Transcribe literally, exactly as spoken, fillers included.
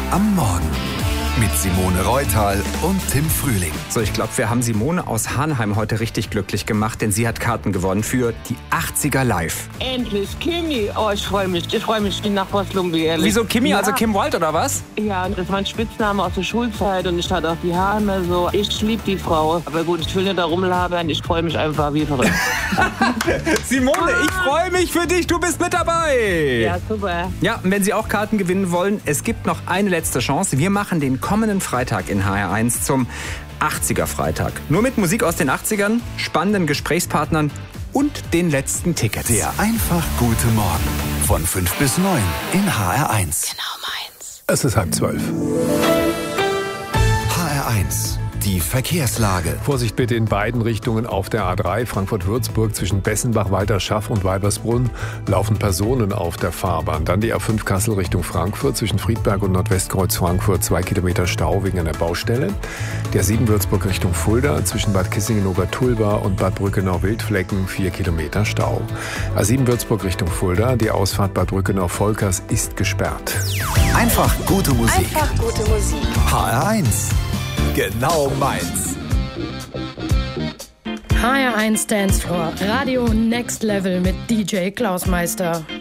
am Morgen mit Simone Reutal und Tim Frühling. So, ich glaube, wir haben Simone aus Hanheim heute richtig glücklich gemacht, denn sie hat Karten gewonnen für die achtziger Live. Endlich, Kimi. Oh, ich freue mich. Ich freue mich wie nach Poslumbi, ehrlich. Wieso Kimi? Ja. Also Kim Wild oder was? Ja, das war ein Spitzname aus der Schulzeit und ich hatte auch die Haare immer so. Ich liebe die Frau. Aber gut, ich will nicht da rumlabern. Ich freue mich einfach wie verrückt. Simone, ich freue mich für dich. Du bist mit dabei. Ja, super. Ja, und wenn Sie auch Karten gewinnen wollen, es gibt noch eine letzte Chance. Wir machen den kommenden Freitag in H R eins zum achtziger Freitag. Nur mit Musik aus den achtzigern, spannenden Gesprächspartnern und den letzten Tickets. Der einfach gute Morgen von fünf bis neun in H R eins. Genau meins. Es ist halb zwölf. H R eins. Die Verkehrslage. Vorsicht bitte in beiden Richtungen auf der A drei Frankfurt-Würzburg zwischen Bessenbach, Walterschaff und Weibersbrunn laufen Personen auf der Fahrbahn. Dann die A fünf Kassel Richtung Frankfurt zwischen Friedberg und Nordwestkreuz Frankfurt zwei Kilometer Stau wegen einer Baustelle. Die A sieben Würzburg Richtung Fulda zwischen Bad Kissingen-Obertulba und Bad Brückenau-Wildflecken vier Kilometer Stau. A sieben Würzburg Richtung Fulda, die Ausfahrt Bad Brückenau-Volkers ist gesperrt. Einfach gute Musik. Einfach gute Musik. H R eins. Genau meins. H R eins Dancefloor, Radio Next Level mit D J Klaus Meister.